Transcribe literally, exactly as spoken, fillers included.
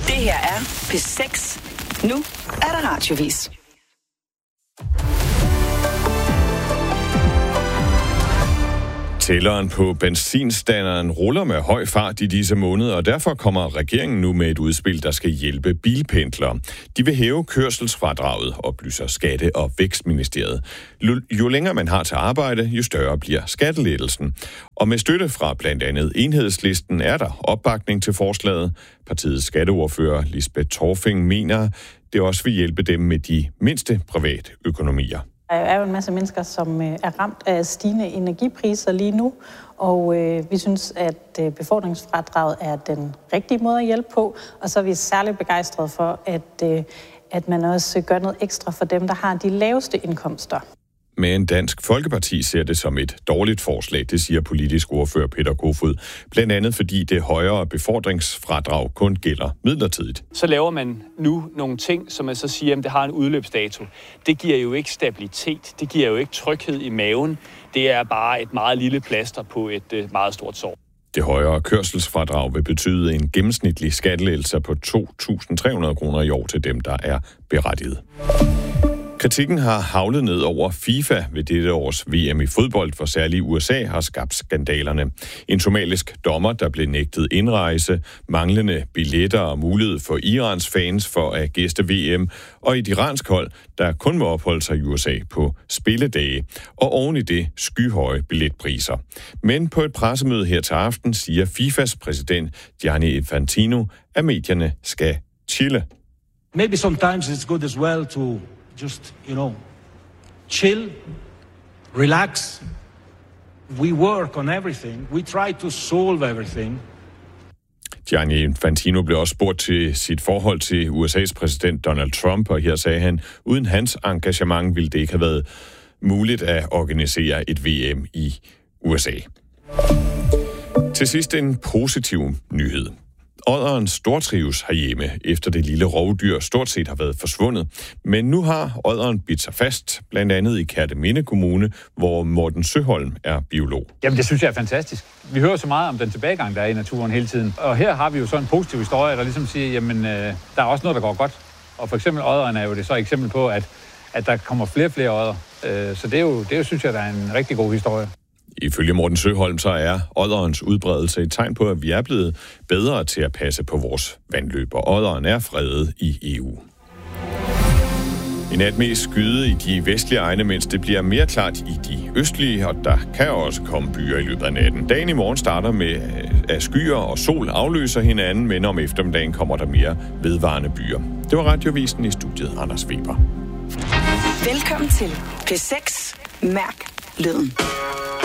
Det her er P seks. Nu er der radiovis. Tælleren på benzinstanderen ruller med høj fart i disse måneder, og derfor kommer regeringen nu med et udspil, der skal hjælpe bilpendlere. De vil hæve kørselsfradraget, oplyser Skatte- og Vækstministeriet. Jo længere man har til arbejde, jo større bliver skattelettelsen. Og med støtte fra blandt andet Enhedslisten er der opbakning til forslaget. Partiets skatteordfører Lisbeth Torfing mener, det også vil hjælpe dem med de mindste private økonomier. Der er jo en masse mennesker, som er ramt af stigende energipriser lige nu, og øh, vi synes, at øh, befordringsfradraget er den rigtige måde at hjælpe på, og så er vi særligt begejstrede for, at, øh, at man også gør noget ekstra for dem, der har de laveste indkomster. Men Dansk Folkeparti ser det som et dårligt forslag, det siger politisk ordfører Peter Kofod. Blandt andet fordi det højere befordringsfradrag kun gælder midlertidigt. Så laver man nu nogle ting, som man så siger, at det har en udløbsdato. Det giver jo ikke stabilitet, det giver jo ikke tryghed i maven. Det er bare et meget lille plaster på et meget stort sår. Det højere kørselsfradrag vil betyde en gennemsnitlig skattelettelse på to tusind tre hundrede kroner i år til dem, der er berettiget. Kritikken har haglet ned over FIFA ved dette års V M i fodbold, for særligt U S A har skabt skandalerne. En somalisk dommer, der blev nægtet indrejse, manglende billetter og mulighed for Irans fans for at gæste V M, og et iransk hold, der kun må opholde sig i U S A på spilledage, og oven i det skyhøje billetpriser. Men på et pressemøde her til aften siger FIFAs præsident Gianni Infantino, at medierne skal chille. Maybe sometimes it's good as well to just, you know, chill, relax. We work on everything. We try to solve everything. Gianni Infantino blev også spurgt til sit forhold til U S A's præsident Donald Trump, og her sagde han, uden hans engagement ville det ikke have været muligt at organisere et V M i U S A. Til sidst en positiv nyhed. Odderen stortrives herhjemme, efter det lille rovdyr stort set har været forsvundet. Men nu har odderen bidt sig fast, blandt andet i Kerteminde Kommune, hvor Morten Søholm er biolog. Jamen, det synes jeg er fantastisk. Vi hører så meget om den tilbagegang, der er i naturen hele tiden. Og her har vi jo så en positiv historie, der ligesom siger, jamen, øh, der er også noget, der går godt. Og for eksempel odderen er jo det så et eksempel på, at, at der kommer flere og flere odder. Øh, så det er jo, det er jo, synes jeg, der er en rigtig god historie. Ifølge Morten Søholm, så er odderens udbredelse et tegn på, at vi er blevet bedre til at passe på vores vandløb, og odderen er fredet i E U. I nat mest skyde i de vestlige egne, mens det bliver mere klart i de østlige, og der kan også komme byer i løbet af natten. Dagen i morgen starter med, at skyer og sol afløser hinanden, men om eftermiddagen kommer der mere vedvarende byer. Det var Radiovisen, i studiet Anders Weber. Velkommen til P seks. Mærk lyden.